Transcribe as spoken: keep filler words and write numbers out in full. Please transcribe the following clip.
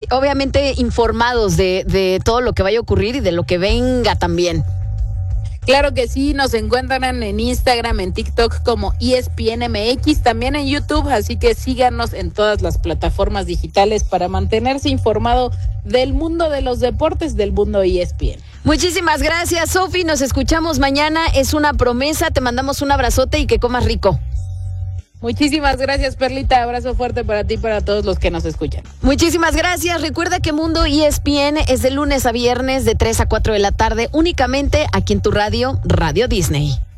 obviamente informados de, de todo lo que vaya a ocurrir y de lo que venga también. Claro que sí, nos encuentran en Instagram, en TikTok como E S P N M X, también en YouTube, así que síganos en todas las plataformas digitales para mantenerse informado del mundo de los deportes, del mundo E S P N. Muchísimas gracias, Sofi, nos escuchamos mañana, es una promesa, te mandamos un abrazote y que comas rico. Muchísimas gracias, Perlita. Abrazo fuerte para ti y para todos los que nos escuchan. Muchísimas gracias. Recuerda que Mundo E S P N es de lunes a viernes de tres a cuatro de la tarde, únicamente aquí en tu radio, Radio Disney.